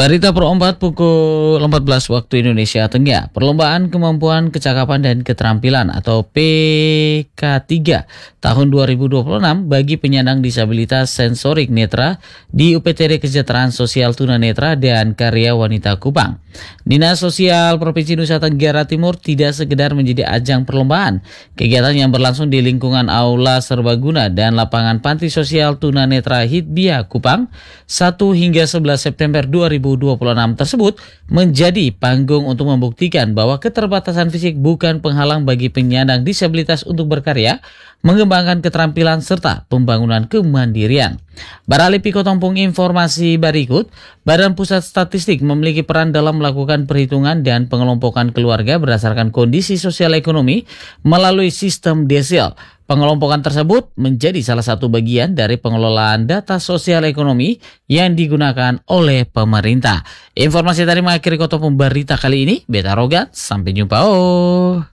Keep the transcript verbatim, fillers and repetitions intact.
Berita per empat pukul empat belas waktu Indonesia Tengah. Perlombaan Kemampuan Kecakapan dan Keterampilan atau P K tiga tahun dua ribu dua puluh enam bagi penyandang disabilitas sensorik netra di U P T D Kesejahteraan Sosial Tunanetra dan Karya Wanita Kupang. Dinas Sosial Provinsi Nusa Tenggara Timur tidak sekedar menjadi ajang perlombaan. Kegiatan yang berlangsung di lingkungan Aula Serbaguna dan lapangan Panti Sosial Tunanetra Hidbia Kupang satu hingga sebelas September dua ribu dua puluh enam tersebut menjadi panggung untuk membuktikan bahwa keterbatasan fisik bukan penghalang bagi penyandang disabilitas untuk berkarya, mengembangkan keterampilan serta pembangunan kemandirian. Beralih Pikotompung informasi berikut, Badan Pusat Statistik memiliki peran dalam melakukan perhitungan dan pengelompokan keluarga berdasarkan kondisi sosial ekonomi melalui sistem desil. Pengelompokan tersebut menjadi salah satu bagian dari pengelolaan data sosial ekonomi yang digunakan oleh pemerintah. Informasi tadi mengakhiri Kotompung berita kali ini. Beta Rogan, sampai jumpa. Oh.